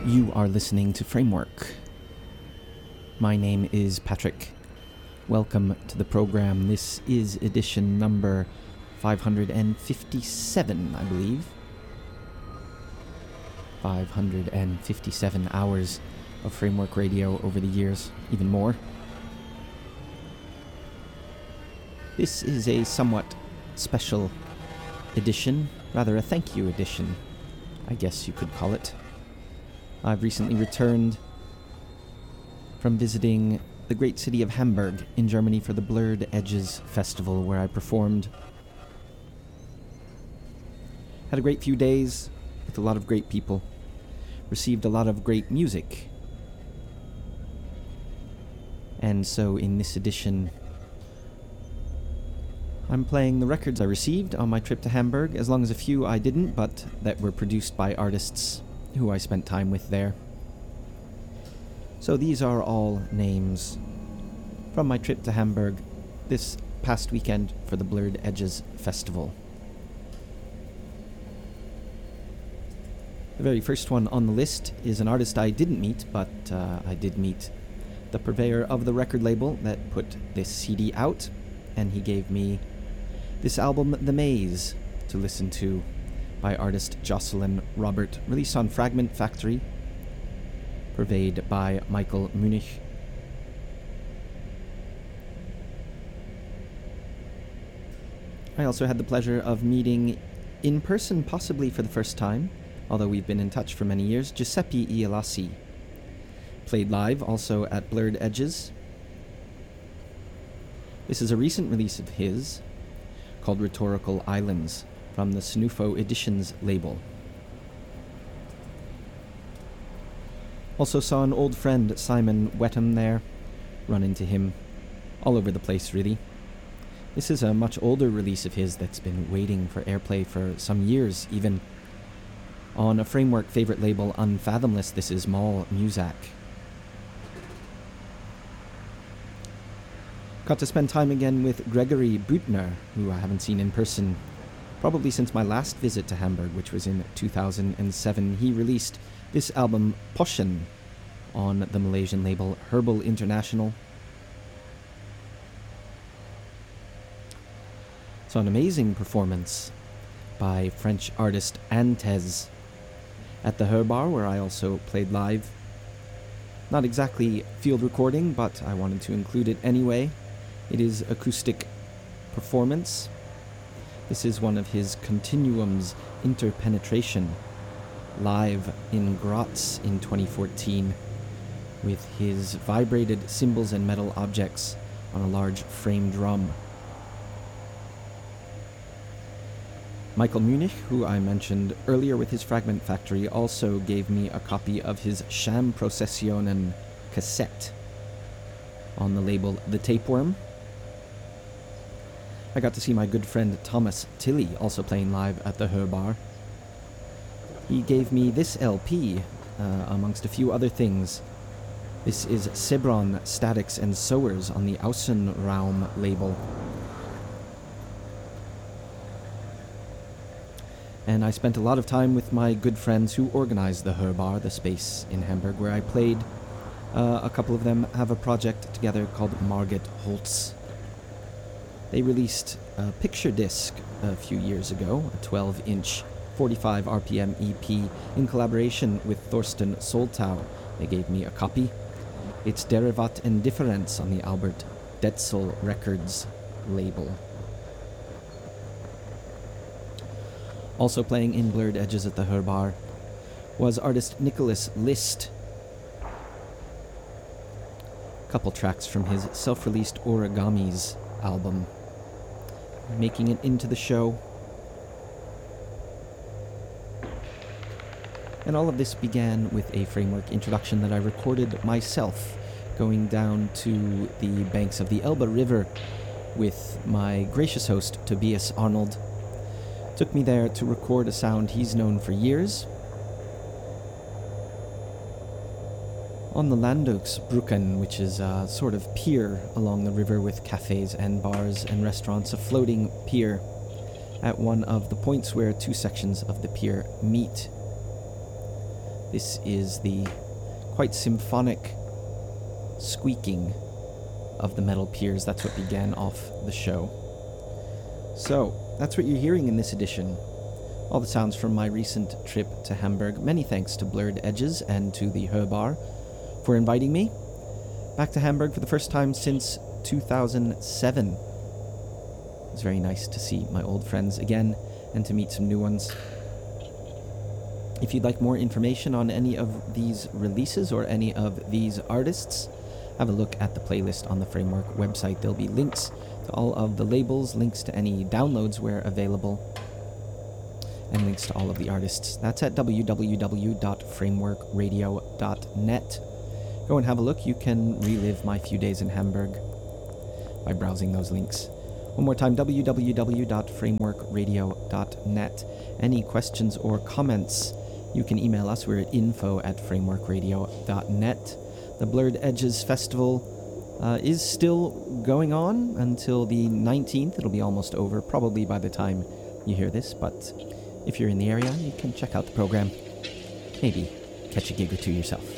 You are listening to Framework. My name is Patrick. Welcome to the program. This is edition number 557, I believe. 557 hours of Framework Radio over the years, even more. This is a somewhat special edition, rather a thank you edition, I guess you could call it. I've recently returned from visiting the great city of Hamburg in Germany for the Blurred Edges Festival, where I performed. Had a great few days with a lot of great people. Received a lot of great music. And so in this edition, I'm playing the records I received on my trip to Hamburg, as long as a few I didn't, but that were produced by artists who I spent time with there. So these are all names from my trip to Hamburg this past weekend for the Blurred Edges Festival. The very first one on the list is an artist I didn't meet, but I did meet the purveyor of the record label that put this CD out, and he gave me this album, The Maze, to listen to, by artist Jocelyn Robert, released on Fragment Factory, purveyed by Michael Munich. I also had the pleasure of meeting in person, possibly for the first time, although we've been in touch for many years, Giuseppe Ielasi. Played live also at Blurred Edges. This is a recent release of his called Rhetorical Islands from the Snufo Editions label. Also saw an old friend, Simon Wetham, there. Run into him all over the place, really. This is a much older release of his that's been waiting for airplay for some years, even. On a Framework favorite label, Unfathomless, this is Mal Muzak. Got to spend time again with Gregory Büttner, who I haven't seen in person probably since my last visit to Hamburg, which was in 2007. He released this album, Poshen, on the Malaysian label Herbal International. So an amazing performance by French artist Antez at the Herbar, where I also played live. Not exactly field recording, but I wanted to include it anyway. It is acoustic performance. This is one of his Continuum's Interpenetration, live in Graz in 2014, with his vibrated cymbals and metal objects on a large frame drum. Michael Munich, who I mentioned earlier with his Fragment Factory, also gave me a copy of his Sham Processionen cassette on the label The Tapeworm. I got to see my good friend Thomas Tilley also playing live at the Herbar. He gave me this LP, amongst a few other things. This is Sebron Statics and Sowers on the Außenraum label. And I spent a lot of time with my good friends who organized the Herbar, the space in Hamburg where I played. A couple of them have a project together called Margit Holtz. They released a picture disc a few years ago, a 12-inch, 45 RPM EP, in collaboration with Thorsten Soltau. They gave me a copy. It's Derivat and Difference on the Albert Detzel Records label. Also playing in Blurred Edges at the Herbar was artist Nicholas List. A couple tracks from his self-released Origamis album, making it into the show. And all of this began with a Framework introduction that I recorded myself, going down to the banks of the Elbe River with my gracious host, Tobias Arnold. Took me there to record a sound he's known for years. On the Landungsbrücken, which is a sort of pier along the river with cafes and bars and restaurants, a floating pier at one of the points where two sections of the pier meet. This is the quite symphonic squeaking of the metal piers. That's what began off the show. So, that's what you're hearing in this edition. All the sounds from my recent trip to Hamburg. Many thanks to Blurred Edges and to the Hörbar for inviting me back to Hamburg for the first time since 2007. It was very nice to see my old friends again and to meet some new ones. If you'd like more information on any of these releases or any of these artists, have a look at the playlist on the Framework website. There'll be links to all of the labels, links to any downloads where available, and links to all of the artists. That's at www.frameworkradio.net. Go and have a look. You can relive my few days in Hamburg by browsing those links. One more time, www.frameworkradio.net. Any questions or comments, you can email us. We're at info@frameworkradio.net. The Blurred Edges Festival is still going on until the 19th. It'll be almost over, probably by the time you hear this, but if you're in the area, you can check out the program. Maybe catch a gig or two yourself.